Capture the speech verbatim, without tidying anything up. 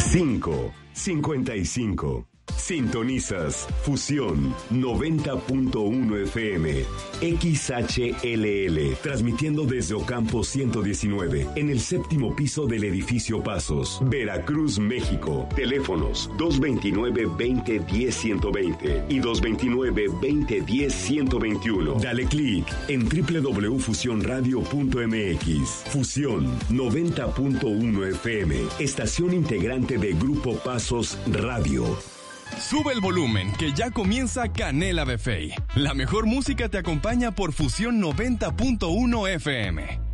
cinco cincuenta y cinco. Sintonizas Fusión noventa punto uno F M, X H L L, transmitiendo desde Ocampo ciento diecinueve, en el séptimo piso del edificio Pasos, Veracruz, México. Teléfonos dos veintinueve, veinte, diez, ciento veinte y dos veintinueve, veinte, diez, ciento veintiuno. Dale clic en doble u doble u doble u punto fusión radio punto m x. Fusión noventa punto uno F M, estación integrante de Grupo Pasos Radio. Sube el volumen, que ya comienza Canela Buffet. La mejor música te acompaña por Fusión noventa punto uno F M.